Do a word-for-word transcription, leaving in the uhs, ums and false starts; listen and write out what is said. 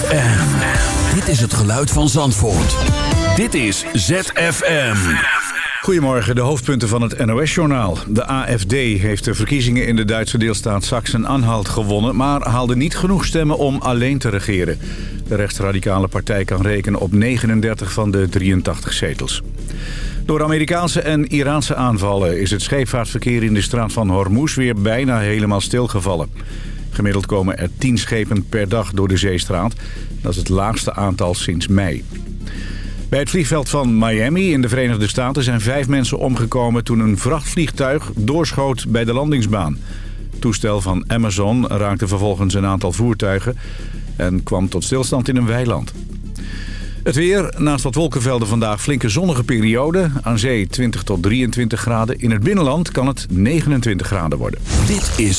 M. Dit is het geluid van Zandvoort. Dit is Z F M. Goedemorgen, de hoofdpunten van het N O S-journaal. De A F D heeft de verkiezingen in de Duitse deelstaat Sachsen-Anhalt gewonnen, maar haalde niet genoeg stemmen om alleen te regeren. De rechtsradicale partij kan rekenen op negenendertig van de drieëntachtig zetels. Door Amerikaanse en Iraanse aanvallen is het scheepvaartverkeer in de straat van Hormuz weer bijna helemaal stilgevallen. Gemiddeld komen er tien schepen per dag door de zeestraat. Dat is het laagste aantal sinds mei. Bij het vliegveld van Miami in de Verenigde Staten zijn vijf mensen omgekomen toen een vrachtvliegtuig doorschoot bij de landingsbaan. Het toestel van Amazon raakte vervolgens een aantal voertuigen en kwam tot stilstand in een weiland. Het weer, naast wat wolkenvelden vandaag flinke zonnige periode. Aan zee twintig tot drieëntwintig graden. In het binnenland kan het negenentwintig graden worden. Dit is